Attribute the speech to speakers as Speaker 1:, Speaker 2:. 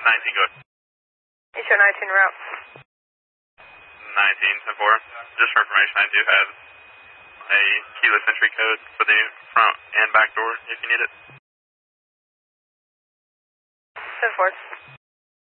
Speaker 1: 19, go ahead.
Speaker 2: You show 19 route.
Speaker 1: 19, 10-4. Just for information, I do have a keyless entry code for the front and back door if you need it.
Speaker 2: 10-4.